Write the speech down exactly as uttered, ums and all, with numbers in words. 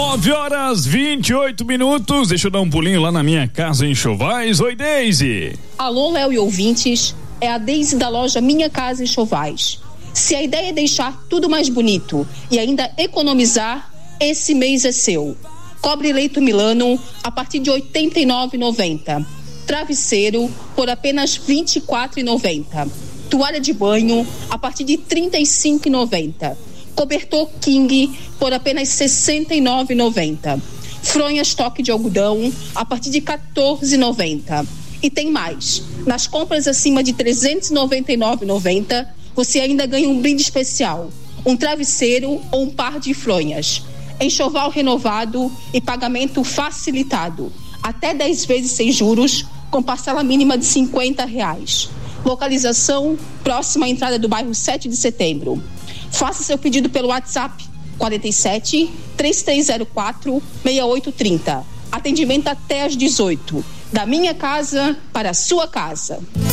nove horas vinte e oito minutos. Deixa eu dar um pulinho lá na minha casa em Chovais. Oi, Deise. Alô, Léo e ouvintes. É a Deise da loja Minha Casa em Chovais. Se a ideia é deixar tudo mais bonito e ainda economizar, esse mês é seu. Cobre leito Milano a partir de oitenta e nove reais e noventa centavos. Travesseiro por apenas vinte e quatro reais e noventa centavos. Toalha de banho a partir de trinta e cinco reais e noventa centavos. Cobertor King por apenas sessenta e nove reais e noventa centavos. Fronhas toque de algodão a partir de quatorze reais e noventa centavos. E tem mais. Nas compras acima de trezentos e noventa e nove reais e noventa centavos, você ainda ganha um brinde especial. Um travesseiro ou um par de fronhas. Enxoval renovado e pagamento facilitado. Até dez vezes sem juros, com parcela mínima de cinquenta reais. Localização próxima à entrada do bairro sete de setembro. Faça seu pedido pelo WhatsApp quarenta e sete, três três zero quatro, seis oito três zero. Atendimento até às dezoito. Da minha casa para a sua casa.